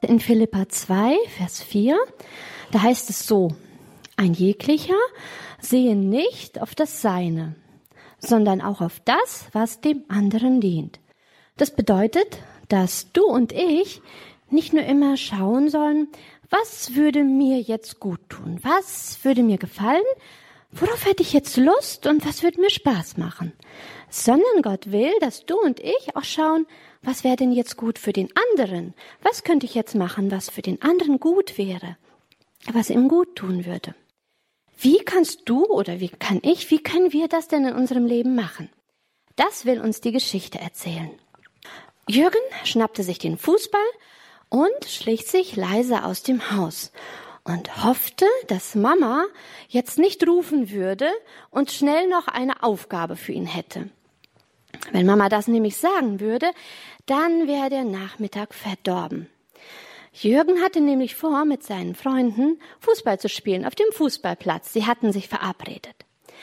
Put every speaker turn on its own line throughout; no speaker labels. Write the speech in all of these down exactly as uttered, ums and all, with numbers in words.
in Philipper zwei, Vers vier. Da heißt es so: Ein jeglicher sehe nicht auf das Seine, sondern auch auf das, was dem anderen dient. Das bedeutet, dass du und ich nicht nur immer schauen sollen, was würde mir jetzt gut tun, was würde mir gefallen, worauf hätte ich jetzt Lust und was würde mir Spaß machen, sondern Gott will, dass du und ich auch schauen, was wäre denn jetzt gut für den anderen, was könnte ich jetzt machen, was für den anderen gut wäre, was ihm gut tun würde. Wie kannst du oder wie kann ich, wie können wir das denn in unserem Leben machen? Das will uns die Geschichte erzählen. Jürgen schnappte sich den Fußball und schlich sich leise aus dem Haus und hoffte, dass Mama jetzt nicht rufen würde und schnell noch eine Aufgabe für ihn hätte. Wenn Mama das nämlich sagen würde, dann wäre der Nachmittag verdorben. Jürgen hatte nämlich vor, mit seinen Freunden Fußball zu spielen auf dem Fußballplatz. Sie hatten sich verabredet.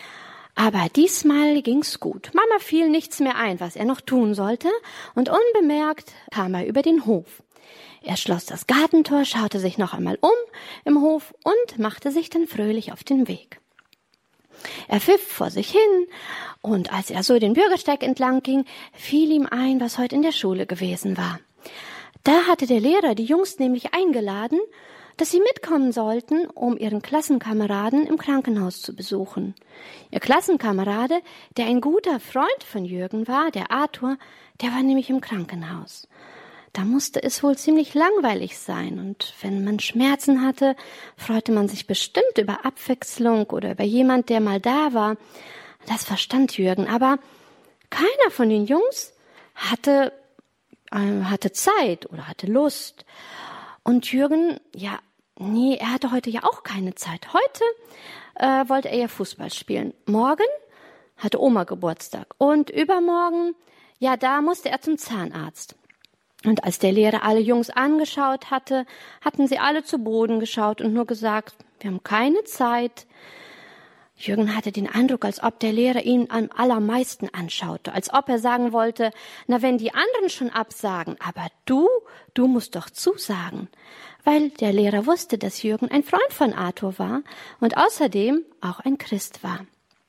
Aber diesmal ging's gut. Mama fiel nichts mehr ein, was er noch tun sollte, und unbemerkt kam er über den Hof. Er schloss das Gartentor, schaute sich noch einmal um im Hof und machte sich dann fröhlich auf den Weg. Er pfiff vor sich hin, und als er so den Bürgersteig entlang ging, fiel ihm ein, was heute in der Schule gewesen war. Da hatte der Lehrer die Jungs nämlich eingeladen, dass sie mitkommen sollten, um ihren Klassenkameraden im Krankenhaus zu besuchen. Ihr Klassenkamerade, der ein guter Freund von Jürgen war, der Arthur, der war nämlich im Krankenhaus. Da musste es wohl ziemlich langweilig sein, und wenn man Schmerzen hatte, freute man sich bestimmt über Abwechslung oder über jemand, der mal da war. Das verstand Jürgen, aber keiner von den Jungs hatte, äh, hatte Zeit oder hatte Lust. Und Jürgen, ja, nee, er hatte heute ja auch keine Zeit. Heute äh, wollte er ja Fußball spielen. Morgen hatte Oma Geburtstag und übermorgen, ja, da musste er zum Zahnarzt. Und als der Lehrer alle Jungs angeschaut hatte, hatten sie alle zu Boden geschaut und nur gesagt, wir haben keine Zeit. Jürgen hatte den Eindruck, als ob der Lehrer ihn am allermeisten anschaute, als ob er sagen wollte, na, wenn die anderen schon absagen, aber du, du musst doch zusagen. Weil der Lehrer wusste, dass Jürgen ein Freund von Arthur war und außerdem auch ein Christ war.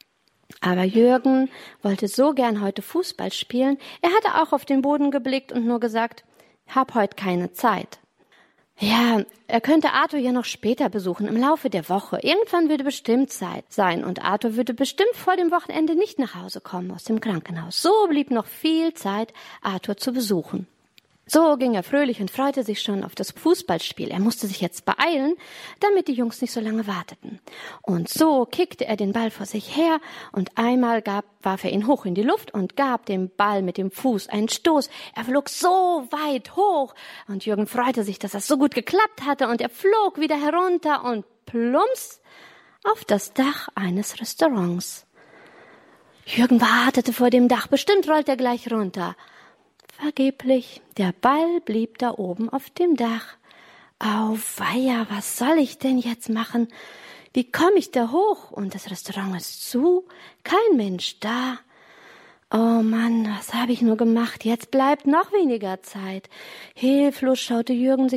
Aber Jürgen wollte so gern heute Fußball spielen. Er hatte auch auf den Boden geblickt und nur gesagt, hab heute keine Zeit. Ja, er könnte Arthur ja noch später besuchen, im Laufe der Woche. Irgendwann würde bestimmt Zeit sein und Arthur würde bestimmt vor dem Wochenende nicht nach Hause kommen aus dem Krankenhaus. So blieb noch viel Zeit, Arthur zu besuchen. So ging er fröhlich und freute sich schon auf das Fußballspiel. Er musste sich jetzt beeilen, damit die Jungs nicht so lange warteten. Und so kickte er den Ball vor sich her und einmal gab, warf er ihn hoch in die Luft und gab dem Ball mit dem Fuß einen Stoß. Er flog so weit hoch und Jürgen freute sich, dass das so gut geklappt hatte, und er flog wieder herunter und plumps auf das Dach eines Restaurants. Jürgen wartete vor dem Dach, bestimmt rollt er gleich runter. Vergeblich, der Ball blieb da oben auf dem Dach. Auweia, was soll ich denn jetzt machen? Wie komme ich da hoch? Und das Restaurant ist zu, kein Mensch da. Oh Mann, was habe ich nur gemacht? Jetzt bleibt noch weniger Zeit. Hilflos schaute Jürgen sich